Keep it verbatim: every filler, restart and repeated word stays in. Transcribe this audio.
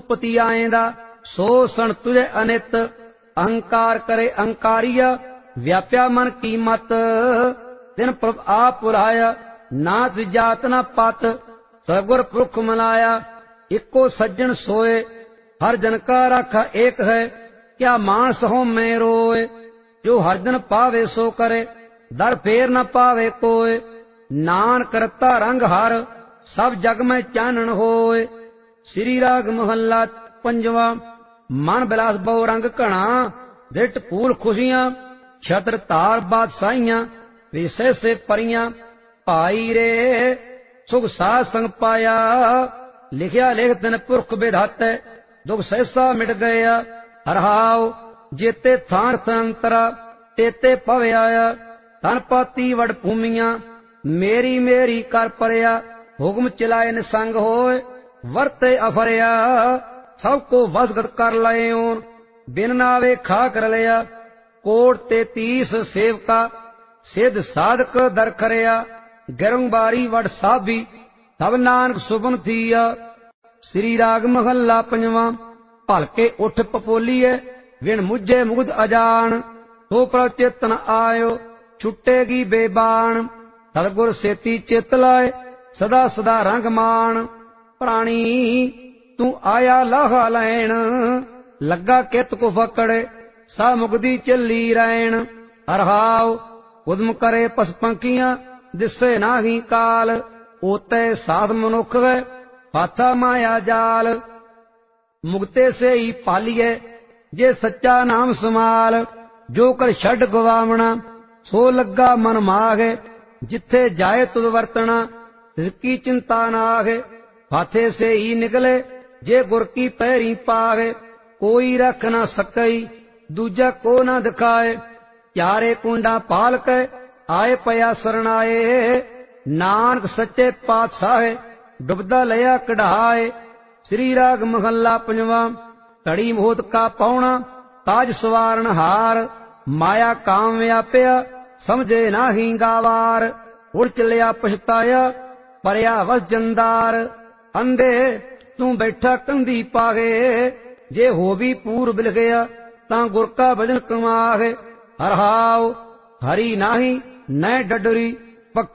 ਉਤਪਤੀ ਆਏਂਦਾ ਸੋ ਸਣ ਤੁਝੇ ਅਨਿਤ। ਅਹੰਕਾਰ ਕਰੇ ਅਹੰਕਾਰੀਆ ਵਿਆਪਿਆ ਮਨ ਕੀ ਮਤ। ਤਿਨ ਪ੍ਰਭ ਆਪ ਪੁਰਾਇਆ ਨਾਚ ਜਾਤ ਨਾ ਪਤ। ਸਗੁਰ ਪੁਰਖ ਮਨਾਇਆ ਇੱਕੋ ਸੱਜਣ ਸੋਏ। ਹਰ ਜਨ ਕਾ ਰਾਖਾ ਏਕ ਹੈ ਕਿਆ ਮਾਨਸ ਹੋ ਮੈਂ ਰੋਏ। ਜੋ ਹਰ ਜਨ ਪਾਵੇ ਸੋ ਕਰੇ ਦਰ ਫੇਰ ਨ ਪਾਵੇ ਕੋਏ। ਨਾਨਕ ਰਤਾ ਰੰਗ ਹਰ ਸਭ ਜਗ ਮੈਂ ਚਾਨਣ ਹੋਏ। ਸ੍ਰੀ ਰਾਗ ਮਹੱਲਾ ਪੰਜਵਾਂ। ਮਨ ਬਿਲਾਸ ਬਹੁ ਰੰਗ ਘਣਾ ਦ੍ਰਿਟ ਪੂਰ ਖੁਸ਼ੀਆਂ। ਛਤਰ ਧਾਰ ਬਾਦਸ਼ਾਹੀਆਂ ਵਿਸ਼ੇ ਸੇ ਪਰੀਆਂ। ਭਾਈ ਰੇ ਸੁਖ ਸਾਧ ਸੰਗ ਪਾਇਆ ਲਿਖਿਆ ਲਿਖ ਤਿਨ ਪੁਰਖ ਵਿਧਾਤੈ। ਦੁਖ ਸਹਿਸਾ ਮਿਟ ਗਿਆ ਹਰਹਾਉ ਜੇਤੇ ਥਾਨ ਸੰਤਰਾ ਤੇਤੇ ਭਵ ਆਇਆ। ਤਨ ਪਾਤੀ ਵਡ ਭੂਮੀਆਂ ਮੇਰੀ ਮੇਰੀ ਕਰ ਪਰਿਆ। ਹੁਕਮ ਚਲਾਏ ਨਿਸੰਗ ਹੋਏ ਵਰਤੇ ਅਫਰਿਆ। ਸਭ ਕੋ ਵਸਗਤ ਕਰ ਲਏ ਓਨ ਬਿਨ ਨਾਵੇ ਖਾ ਕਰ ਲਿਆ। ਕੋਟ ਤੇਤੀਸ ਸੇਵਕਾ ਸਿੱਧ ਸਾਧਕ ਦਰ ਖਰਿਆ। ਗਰੰਬਾਰੀ ਵਡ ਸਾਭੀ ਤਬ ਨਾਨਕ ਸੁਭਨ ਥੀਆ। ਸ੍ਰੀ ਰਾਗ ਮਹੱਲਾ ਪੰਜਵਾਂ। ਭਲਕੇ ਉਠ ਪਪੋਲੀਏ ਵਿਣ ਮੁਝੇ ਮੁਗਧ ਅਜਾਨ। ਸੋ ਪ੍ਰਭ ਚੇਤਨ ਆਇਓ ਛੁੱਟੇਗੀ ਬੇਬਾਨ। ਸਤਿਗੁਰ ਸੇਤੀ ਚਿਤ ਲਾਏ ਸਦਾ ਸਦਾ ਰੰਗ ਮਾਨ। ਪ੍ਰਾਣੀ ਤੂੰ ਆਇਆ ਲਾਹਾ ਲੈਣ ਲੱਗਾ ਕਿਤ ਕੋ ਫਕੜੇ। ਸਾ ਮੁਗਦੀ ਚੱਲੀ ਰਹਿਣ ਹਰਹਾਉ ਉਦਮ ਕਰੇ ਪਸ ਪੰਖੀਆਂ ਦਿਸੇ ਨਾਹੀ ਕਾਲ। ਓਤੇ ਸਾਧ ਮਨੁੱਖ ਵੇ ਹਾਥਾ ਮਾਇਆ ਜਾਲ। ਮੁਕਤੇ ਸੇ ਹੀ ਪਾਲੀਏ ਜੇ ਸੱਚਾ ਨਾਮ ਸਮਾਲ। ਜੋ ਕਰ ਛੱਡ ਗਵਾਵਣਾ ਸੋ ਲੱਗਾ ਮਨ ਮਾਗੇ। ਜਿੱਥੇ ਜਾਏ ਤੁਧ ਵਰਤਣਾ ਤਿਸਕੀ ਚਿੰਤਾ ਨਾਗੇ। ਹਾਥੇ ਸੇ ਹੀ ਨਿਕਲੇ ਜੇ ਗੁਰ ਕੀ ਪੈਰੀ ਪਾਗੇ। ਕੋਈ ਰੱਖ ਨਾ ਸਕਈ ਦੂਜਾ ਕੋ ਨਾ ਦਿਖਾਏ। ਚਾਰੇ ਕੁੰਡਾ ਪਾਲ ਕੇ ਆਏ ਪਿਆ ਸਰਣਾਏ। ਨਾਨਕ ਸੱਚੇ ਪਾਤਸ਼ਾਹ ਡੁਬਦਾ ਲਿਆ ਕਢਾਏ। ਸ੍ਰੀ ਰਾਗ ਮਹੱਲਾ ਪੰਜਵਾਂ। ਧੜੀ ਮੋਹਤ ਕਾ ਪਾਉਣਾ ਤਾਜ ਸਵਾਰਨ ਹਾਰ। ਮਾਇਆ ਕਾਮ ਵਿਆਪਿਆ ਸਮਝੇ ਨਾਹੀ ਗਾਵਾਰ। ਉੜ ਚਲਿਆ ਪਛਤਾਇਆ ਪਰਿਆ ਵਸ ਜੰਦਾਰ। ਅੰਧੇ ਤੂੰ ਬੈਠਾ ਕੰਧੀ ਪਾਗੇ ਜੇ ਹੋ ਵੀ ਪੂਰ ਬਿਲ ਗਿਆ ਤਾਂ ਗੁਰ ਕਾ ਭਜਨ ਕਮਾਗੇ। ਹਰਹਾਉ ਹਰੀ ਨਾਹੀ ਨੈ ਡਡਰੀ